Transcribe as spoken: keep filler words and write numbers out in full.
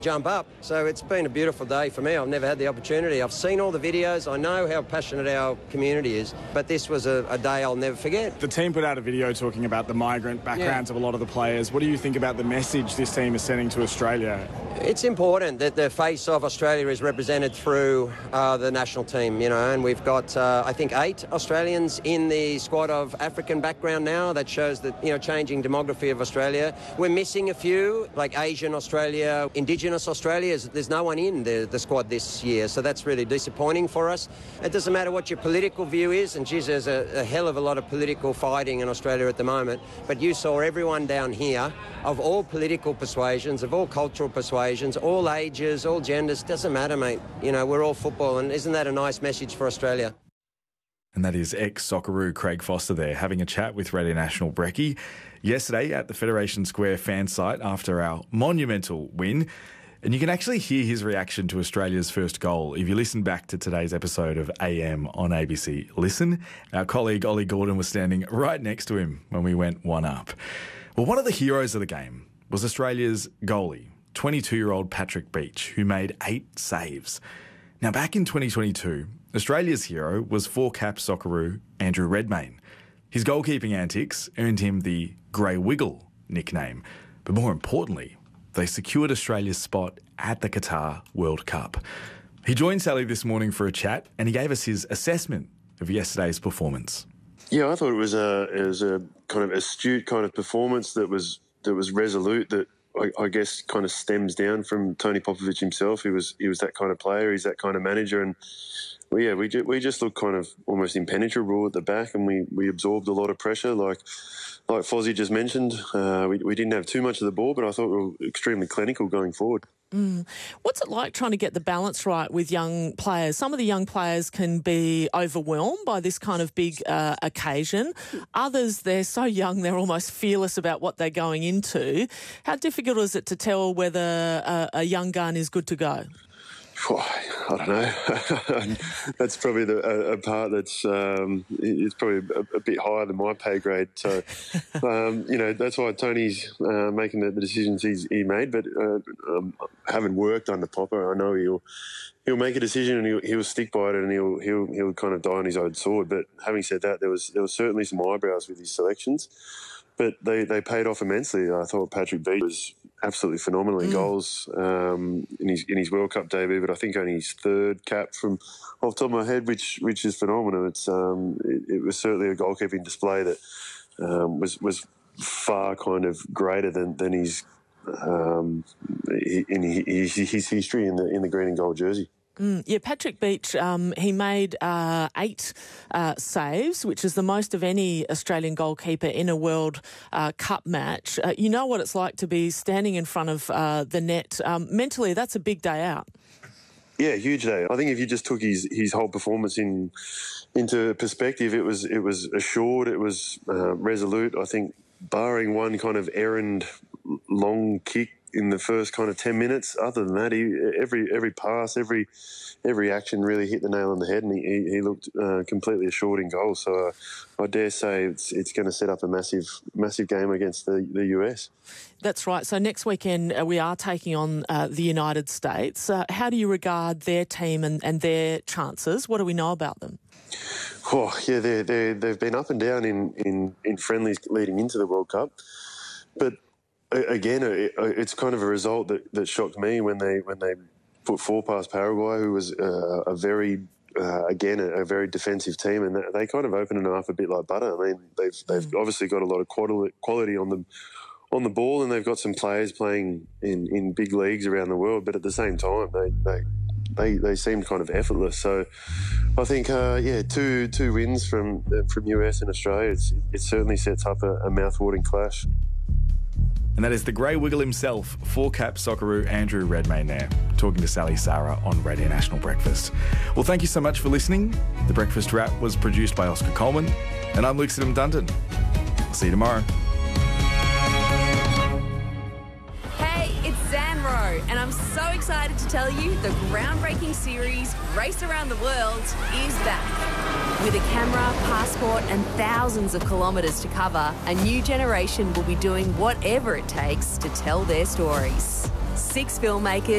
jump up. So it's been a beautiful day for me. I've never had the opportunity. I've seen all the videos. I know how passionate our community is, but this was a, a day I'll never forget. The team put out a video talking about the migrant backgrounds yeah. of a lot of the players. What do you think about the message this team is sending to Australia? It's important that the face of Australia is represented through uh, the national team, you know, and we've got, uh, I think, eight Australians in the squad of African background now. That shows that, you know, changing demography of Australia. We're missing a few, like Asian Australia, Indigenous Australia. There's no one in the, the squad this year, so that's really disappointing for us. It doesn't matter what your political view is, and geez, there's a, a hell of a lot of political fighting in Australia at the moment, but you saw everyone down here of all political persuasions, of all cultural persuasions, all ages, all genders. Doesn't matter, mate. You know, we're all football, and isn't that a nice message for Australia? And that is ex-Socceroo Craig Foster there, having a chat with Radio National Brekkie yesterday at the Federation Square fan site after our monumental win. And you can actually hear his reaction to Australia's first goal if you listen back to today's episode of A M on A B C Listen. Our colleague Ollie Gordon was standing right next to him when we went one up. Well, one of the heroes of the game was Australia's goalie, twenty-two-year-old Patrick Beach, who made eight saves. Now, back in twenty twenty-two, Australia's hero was four-cap Socceroo Andrew Redmayne. His goalkeeping antics earned him the Grey Wiggle nickname, but more importantly, they secured Australia's spot at the Qatar World Cup. He joined Sally this morning for a chat, and he gave us his assessment of yesterday's performance. Yeah, I thought it was a it was a kind of astute kind of performance that was that was resolute. That I, I guess kind of stems down from Tony Popovic himself. He was he was that kind of player. He's that kind of manager, and well, yeah, we ju- we just looked kind of almost impenetrable at the back, and we, we absorbed a lot of pressure. Like like Fozzie just mentioned, uh, we we didn't have too much of the ball, but I thought we were extremely clinical going forward. Mm. What's it like trying to get the balance right with young players? Some of the young players can be overwhelmed by this kind of big uh, occasion. Others, they're so young, they're almost fearless about what they're going into. How difficult is it to tell whether a, a young gun is good to go? I don't know. That's probably the, a, a part that's um, it's probably a, a bit higher than my pay grade. So, um, you know, that's why Tony's uh, making the, the decisions he's he made. But uh, um, having worked under Popper, I know he'll he'll make a decision and he'll, he'll stick by it, and he'll he'll he'll kind of die on his own sword. But having said that, there was there was certainly some eyebrows with his selections, but they, they paid off immensely. I thought Patrick Beach was absolutely phenomenal in mm. goals um, in his in his World Cup debut, but I think only his third cap from off the top of my head, which which is phenomenal. It's um, it, it was certainly a goalkeeping display that um, was was far kind of greater than than his um, in his, his history in the in the green and gold jersey. Mm, yeah, Patrick Beach, um, he made uh, eight uh, saves, which is the most of any Australian goalkeeper in a World uh, Cup match. Uh, you know what it's like to be standing in front of uh, the net. Um, mentally, that's a big day out. Yeah, huge day. I think if you just took his, his whole performance in into perspective, it was it was assured, it was uh, resolute. I think barring one kind of errand long kick in the first kind of ten minutes. Other than that, he, every every pass, every every action really hit the nail on the head, and he, he looked uh, completely assured in goal. So uh, I dare say it's it's going to set up a massive massive game against the, the U S. That's right. So next weekend uh, we are taking on uh, the United States. Uh, how do you regard their team and, and their chances? What do we know about them? Oh, yeah, they they they've been up and down in, in, in friendlies leading into the World Cup, but again, it's kind of a result that, that shocked me when they when they put four past Paraguay, who was uh, a very uh, again a, a very defensive team, and they kind of opened it up a bit like butter. I mean, they've they've mm. obviously got a lot of quality on the on the ball, and they've got some players playing in, in big leagues around the world. But at the same time, they they they, they seemed kind of effortless. So I think uh, yeah, two two wins from from U S and Australia. It's, it certainly sets up a, a mouth-watering clash. And that is the Grey Wiggle himself, four-cap Socceroo Andrew Redmayne there, talking to Sally Sarah on Radio National Breakfast. Well, thank you so much for listening. The Breakfast Wrap was produced by Oscar Coleman, and I'm Luke Siddham-Dundon. I'll see you tomorrow. Hey, it's Zan Rowe, and I'm so excited to tell you the groundbreaking series Race Around the World is back. With a camera, passport and thousands of kilometres to cover, a new generation will be doing whatever it takes to tell their stories. six filmmakers